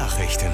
Nachrichten.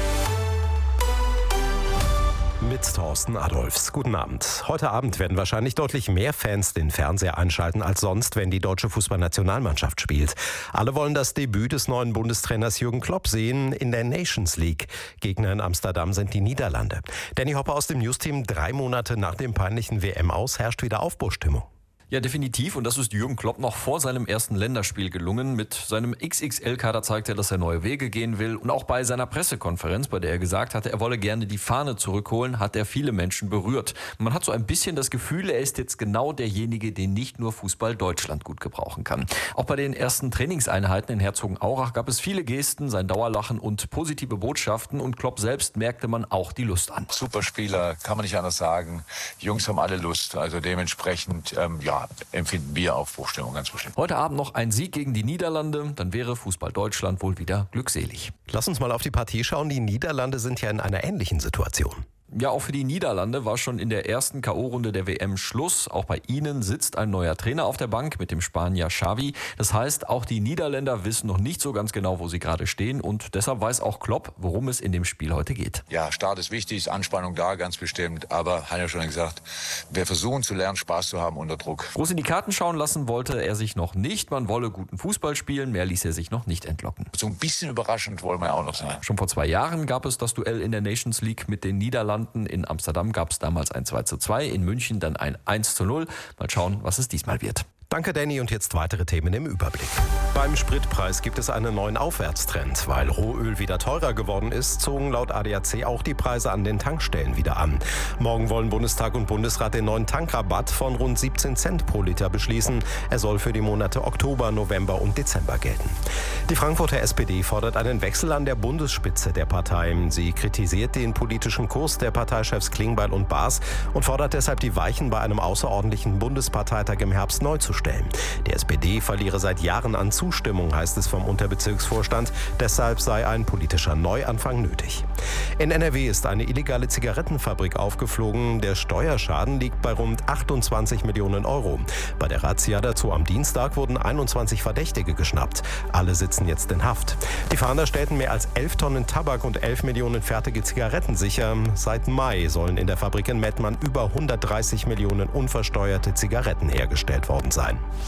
Mit Thorsten Adolfs. Guten Abend. Heute Abend werden wahrscheinlich deutlich mehr Fans den Fernseher einschalten als sonst, wenn die deutsche Fußballnationalmannschaft spielt. Alle wollen das Debüt des neuen Bundestrainers Jürgen Klopp sehen in der Nations League. Gegner in Amsterdam sind die Niederlande. Danny Hopper aus dem Newsteam. 3 Monate nach dem peinlichen WM-Aus herrscht wieder Aufbruchsstimmung. Ja, definitiv. Und das ist Jürgen Klopp noch vor seinem ersten Länderspiel gelungen. Mit seinem XXL-Kader zeigt er, dass er neue Wege gehen will. Und auch bei seiner Pressekonferenz, bei der er gesagt hatte, er wolle gerne die Fahne zurückholen, hat er viele Menschen berührt. Man hat so ein bisschen das Gefühl, er ist jetzt genau derjenige, den nicht nur Fußball Deutschland gut gebrauchen kann. Auch bei den ersten Trainingseinheiten in Herzogenaurach gab es viele Gesten, sein Dauerlachen und positive Botschaften. Und Klopp selbst merkte man auch die Lust an. Super Spieler, kann man nicht anders sagen. Die Jungs haben alle Lust. Also dementsprechend, empfinden wir Aufbruchstimmung ganz bestimmt. Heute Abend noch ein Sieg gegen die Niederlande, dann wäre Fußball Deutschland wohl wieder glückselig. Lass uns mal auf die Partie schauen. Die Niederlande sind ja in einer ähnlichen Situation. Ja, auch für die Niederlande war schon in der ersten K.O.-Runde der WM Schluss. Auch bei ihnen sitzt ein neuer Trainer auf der Bank mit dem Spanier Xavi. Das heißt, auch die Niederländer wissen noch nicht so ganz genau, wo sie gerade stehen. Und deshalb weiß auch Klopp, worum es in dem Spiel heute geht. Ja, Start ist wichtig, ist Anspannung da, ganz bestimmt. Aber, hat ja schon gesagt, wir versuchen zu lernen, Spaß zu haben unter Druck. Groß in die Karten schauen lassen wollte er sich noch nicht. Man wolle guten Fußball spielen, mehr ließ er sich noch nicht entlocken. So ein bisschen überraschend wollen wir auch noch sein. Schon vor 2 Jahren gab es das Duell in der Nations League mit den Niederlanden. In Amsterdam gab es damals ein 2:2, in München dann ein 1:0. Mal schauen, was es diesmal wird. Danke, Danny. Und jetzt weitere Themen im Überblick. Beim Spritpreis gibt es einen neuen Aufwärtstrend. Weil Rohöl wieder teurer geworden ist, zogen laut ADAC auch die Preise an den Tankstellen wieder an. Morgen wollen Bundestag und Bundesrat den neuen Tankrabatt von rund 17 Cent pro Liter beschließen. Er soll für die Monate Oktober, November und Dezember gelten. Die Frankfurter SPD fordert einen Wechsel an der Bundesspitze der Partei. Sie kritisiert den politischen Kurs der Parteichefs Klingbeil und Baas und fordert deshalb die Weichen bei einem außerordentlichen Bundesparteitag im Herbst neu zu stellen. Die SPD verliere seit Jahren an Zustimmung, heißt es vom Unterbezirksvorstand. Deshalb sei ein politischer Neuanfang nötig. In NRW ist eine illegale Zigarettenfabrik aufgeflogen. Der Steuerschaden liegt bei rund 28 Millionen Euro. Bei der Razzia dazu am Dienstag wurden 21 Verdächtige geschnappt. Alle sitzen jetzt in Haft. Die Fahnder stellten mehr als 11 Tonnen Tabak und 11 Millionen fertige Zigaretten sicher. Seit Mai sollen in der Fabrik in Mettmann über 130 Millionen unversteuerte Zigaretten hergestellt worden sein.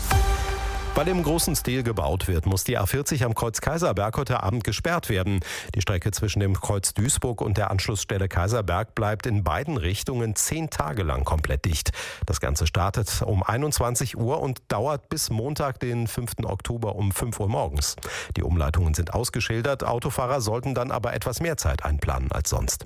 Weil im großen Stil gebaut wird, muss die A40 am Kreuz Kaiserberg heute Abend gesperrt werden. Die Strecke zwischen dem Kreuz Duisburg und der Anschlussstelle Kaiserberg bleibt in beiden Richtungen 10 Tage lang komplett dicht. Das Ganze startet um 21 Uhr und dauert bis Montag, den 5. Oktober um 5 Uhr morgens. Die Umleitungen sind ausgeschildert, Autofahrer sollten dann aber etwas mehr Zeit einplanen als sonst.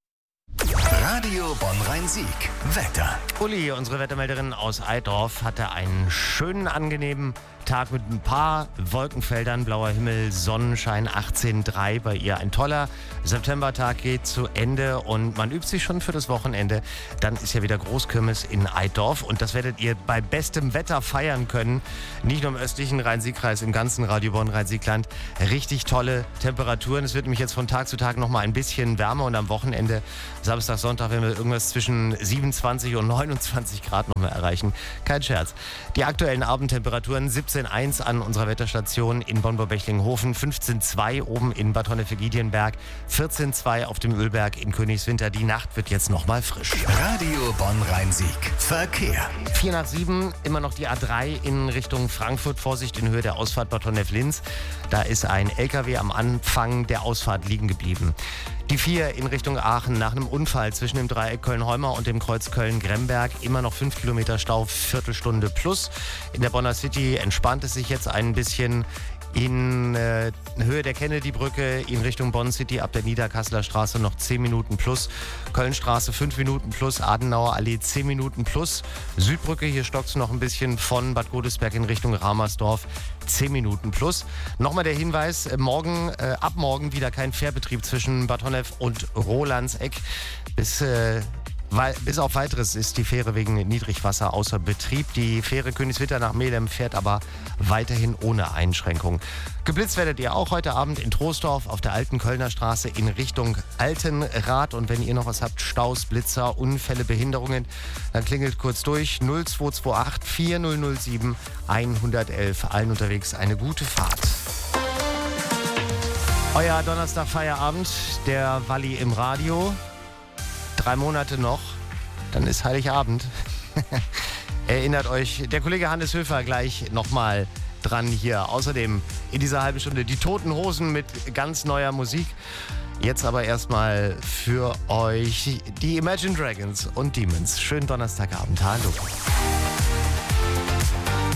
Radio Bonn-Rhein-Sieg. Wetter. Uli, unsere Wettermelderin aus Eidorf, hatte einen schönen, angenehmen Tag mit ein paar Wolkenfeldern, blauer Himmel, Sonnenschein, 18,3 bei ihr. Ein toller Septembertag geht zu Ende und man übt sich schon für das Wochenende. Dann ist ja wieder Großkirmes in Eidorf und das werdet ihr bei bestem Wetter feiern können. Nicht nur im östlichen Rhein-Sieg-Kreis, im ganzen Radio Bonn-Rhein-Sieg-Land. Richtig tolle Temperaturen. Es wird nämlich jetzt von Tag zu Tag noch mal ein bisschen wärmer und am Wochenende, Samstag, Sonntag, werden wir irgendwas zwischen 27 und 29 Grad noch mal erreichen. Kein Scherz. Die aktuellen Abendtemperaturen 17,1 an unserer Wetterstation in Bonn-Bechlinghofen, 15,2 oben in Bad Honnef-Giedienberg, 14,2 auf dem Ölberg in Königswinter. Die Nacht wird jetzt noch mal frisch. Radio Bonn-Rhein-Sieg. Verkehr. 4 nach 7, immer noch die A3 in Richtung Frankfurt. Vorsicht in Höhe der Ausfahrt Bad Honnef-Linz. Da ist ein LKW am Anfang der Ausfahrt liegen geblieben. Die 4 in Richtung Aachen nach einem Unfall zwischen dem Dreieck Köln-Heumer und dem Kreuz Köln-Gremberg. Immer noch 5 Kilometer Stau, Viertelstunde plus. In der Bonner City entspannt es sich jetzt ein bisschen. In Höhe der Kennedy-Brücke in Richtung Bonn City ab der Niederkasseler Straße noch 10 Minuten plus. Kölnstraße 5 Minuten plus. Adenauer Allee 10 Minuten plus. Südbrücke, hier stockt es noch ein bisschen von Bad Godesberg in Richtung Ramersdorf. 10 Minuten plus. Nochmal der Hinweis, ab morgen wieder kein Fährbetrieb zwischen Bad Honnef und Rolandseck. Bis auf Weiteres ist die Fähre wegen Niedrigwasser außer Betrieb. Die Fähre Königswinter nach Melem fährt aber weiterhin ohne Einschränkung. Geblitzt werdet ihr auch heute Abend in Troisdorf auf der alten Kölner Straße in Richtung Altenrad. Und wenn ihr noch was habt, Staus, Blitzer, Unfälle, Behinderungen, dann klingelt kurz durch 0228 4007 111. Allen unterwegs eine gute Fahrt. Euer Donnerstag-Feierabend, der Walli im Radio. 3 Monate noch, dann ist Heiligabend. Erinnert euch der Kollege Hannes Höfer gleich nochmal dran hier. Außerdem in dieser halben Stunde die Toten Hosen mit ganz neuer Musik. Jetzt aber erstmal für euch die Imagine Dragons und Demons. Schönen Donnerstagabend. Hallo.